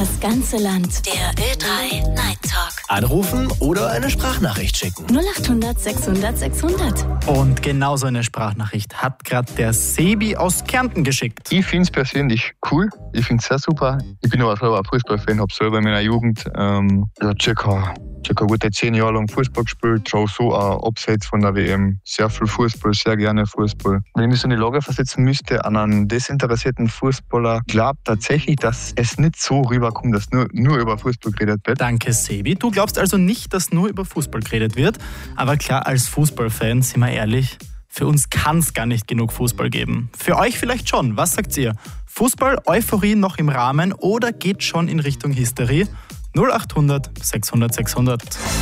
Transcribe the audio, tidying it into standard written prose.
das ganze Land. Der Ö3 Night Talk. Anrufen oder eine Sprachnachricht schicken. 0800 600 600. Und genauso eine Sprachnachricht hat gerade der Sebi aus Kärnten geschickt. Ich finde es persönlich cool. Ich finde es sehr super. Ich bin aber selber ein Fußballfan, habe selber in meiner Jugend circa gute 10 Jahre lang Fußball gespielt. Schau so auch abseits von der WM. Sehr viel Fußball, sehr gerne Fußball. Wenn ich mich so in die Lage versetzen müsste an einen desinteressierten Fußballer, glaube tatsächlich, dass es nicht so rüberkommt, dass nur über Fußball geredet wird. Danke, Sebi. Du glaubst also nicht, dass nur über Fußball geredet wird. Aber klar, als Fußballfan, sind wir ehrlich, für uns kann es gar nicht genug Fußball geben. Für euch vielleicht schon. Was sagt ihr? Fußball, Euphorie noch im Rahmen oder geht schon in Richtung Hysterie? 0800 600 600.